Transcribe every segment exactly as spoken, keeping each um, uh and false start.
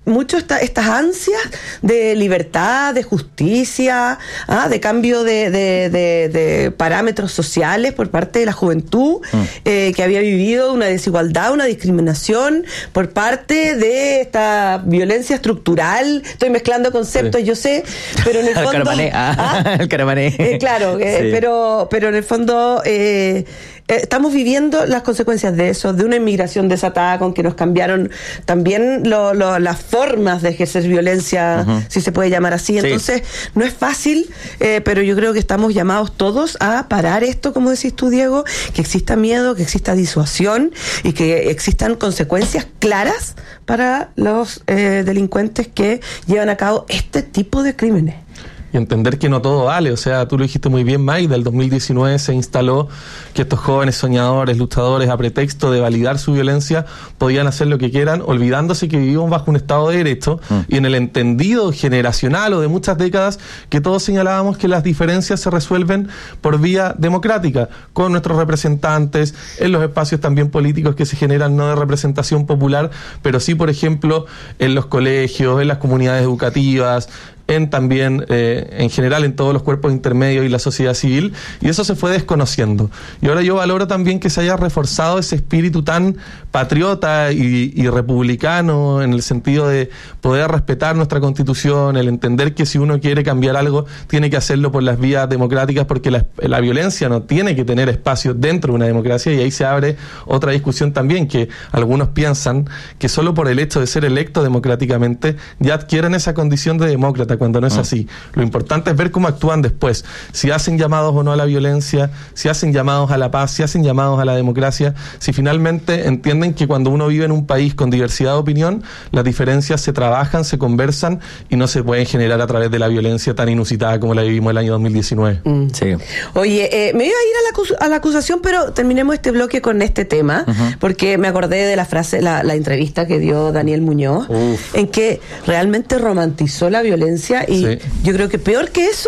mucho esta, estas ansias de libertad, de justicia, ¿ah? de cambio de, de, de, de parámetros sociales por parte de la juventud, mm. eh, que había vivido una desigualdad, una discriminación por parte de esta violencia estructural. Estoy mezclando conceptos, sí. yo sé, pero en el fondo... el caramané, ah, el caramané. Eh, claro, eh, sí. pero, pero en el fondo... Eh, Estamos viviendo las consecuencias de eso, de una inmigración desatada con que nos cambiaron también lo, lo, las formas de ejercer violencia, uh-huh. si se puede llamar así. Entonces, sí. no es fácil, eh, pero yo creo que estamos llamados todos a parar esto, como decís tú, Diego, que exista miedo, que exista disuasión y que existan consecuencias claras para los eh, delincuentes que llevan a cabo este tipo de crímenes. Y entender que no todo vale, o sea, tú lo dijiste muy bien, Mike, del dos mil diecinueve se instaló que estos jóvenes soñadores, luchadores, a pretexto de validar su violencia, podían hacer lo que quieran, olvidándose que vivimos bajo un Estado de Derecho, mm. y en el entendido generacional o de muchas décadas, que todos señalábamos que las diferencias se resuelven por vía democrática, con nuestros representantes, en los espacios también políticos que se generan, no de representación popular, pero sí, por ejemplo, en los colegios, en las comunidades educativas, en también, eh, en general, en todos los cuerpos intermedios y la sociedad civil, y eso se fue desconociendo. Y ahora yo valoro también que se haya reforzado ese espíritu tan patriota y, y republicano, en el sentido de poder respetar nuestra Constitución, el entender que si uno quiere cambiar algo, tiene que hacerlo por las vías democráticas, porque la, la violencia no tiene que tener espacio dentro de una democracia, y ahí se abre otra discusión también, que algunos piensan que solo por el hecho de ser electo democráticamente ya adquieren esa condición de demócrata, cuando no es así. Lo importante es ver cómo actúan después, si hacen llamados o no a la violencia, si hacen llamados a la paz, si hacen llamados a la democracia, si finalmente entienden que cuando uno vive en un país con diversidad de opinión, las diferencias se trabajan, se conversan y no se pueden generar a través de la violencia tan inusitada como la vivimos el año dos mil diecinueve. Mm. Sí. Oye, eh, me iba a ir a la, acus- a la acusación, pero terminemos este bloque con este tema, uh-huh. porque me acordé de la frase, la, la entrevista que dio Daniel Muñoz, Uf. en que realmente romantizó la violencia. Y sí. yo creo que peor que eso,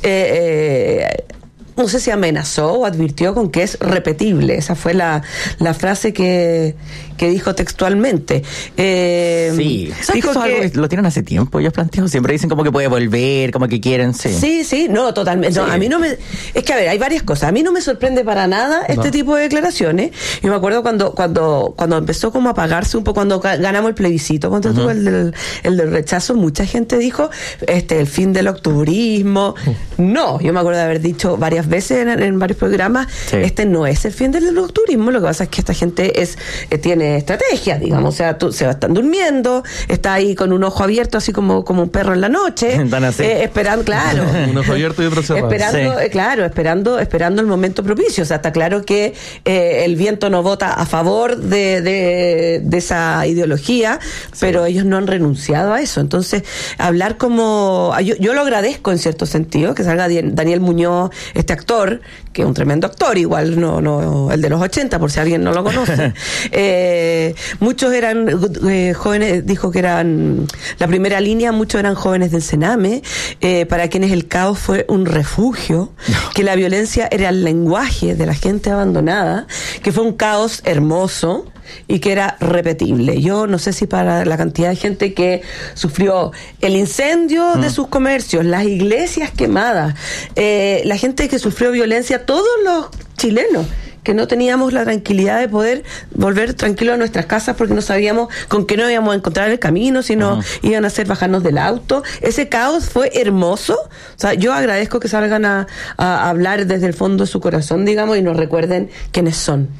eh, eh, no sé si amenazó o advirtió con que es repetible. Esa fue la, la frase que, que dijo textualmente. Eh, sí, dijo eso que, es algo que lo tienen hace tiempo, ellos plantean, siempre dicen como que puede volver, como que quieren, sí. Sí, sí, no, totalmente. Sí. No, a mí no me... Es que, a ver, hay varias cosas. A mí no me sorprende para nada este no. tipo de declaraciones. Yo me acuerdo cuando cuando cuando empezó como a apagarse un poco, cuando ganamos el plebiscito, cuando uh-huh. tuvo el del, el del rechazo, mucha gente dijo, este, el fin del octubrismo. Uh-huh. No, yo me acuerdo de haber dicho varias veces en, en varios programas, sí. este no es el fin del octubrismo, lo que pasa es que esta gente es eh, tiene estrategia, digamos, o sea, tú, se va a estar durmiendo, está ahí con un ojo abierto, así como, como un perro en la noche, eh, esperando, claro. Un ojo abierto y otro cerrado. Esperando, sí. eh, claro, esperando, esperando el momento propicio, o sea, está claro que eh, el viento no vota a favor de, de, de esa ideología, sí. pero ellos no han renunciado a eso, entonces, hablar como, yo, yo lo agradezco en cierto sentido, que salga Daniel Muñoz, este actor, que es un tremendo actor, igual no, no el de los ochenta, por si alguien no lo conoce. eh, muchos eran eh, jóvenes, dijo que eran la primera línea, muchos eran jóvenes del Sename, eh, para quienes el caos fue un refugio, no. que la violencia era el lenguaje de la gente abandonada, que fue un caos hermoso y que era repetible. Yo no sé si para la cantidad de gente que sufrió el incendio mm. de sus comercios, las iglesias quemadas, eh, la gente que sufrió violencia, todos los chilenos que no teníamos la tranquilidad de poder volver tranquilos a nuestras casas porque no sabíamos con qué nos íbamos a encontrar en el camino, si nos uh-huh. iban a hacer bajarnos del auto. Ese caos fue hermoso. O sea, yo agradezco que salgan a, a hablar desde el fondo de su corazón, digamos, y nos recuerden quiénes son.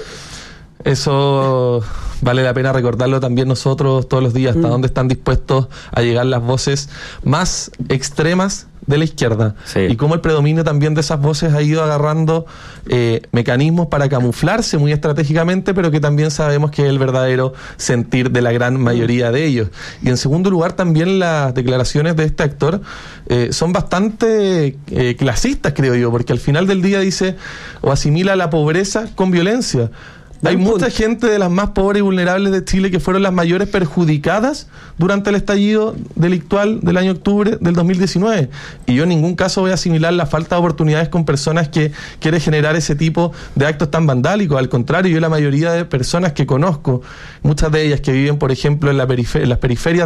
Eso vale la pena recordarlo también nosotros todos los días, hasta mm. dónde están dispuestos a llegar las voces más extremas de la izquierda, sí. y cómo el predominio también de esas voces ha ido agarrando eh, mecanismos para camuflarse muy estratégicamente, pero que también sabemos que es el verdadero sentir de la gran mayoría de ellos. Y en segundo lugar, también las declaraciones de este actor eh, son bastante eh, clasistas, creo yo, porque al final del día dice o asimila la pobreza con violencia. Hay mucha gente de las más pobres y vulnerables de Chile que fueron las mayores perjudicadas durante el estallido delictual del año octubre del dos mil diecinueve. Y yo en ningún caso voy a asimilar la falta de oportunidades con personas que quieren generar ese tipo de actos tan vandálicos. Al contrario, yo la mayoría de personas que conozco, muchas de ellas que viven, por ejemplo, en, la perifer- en las periferias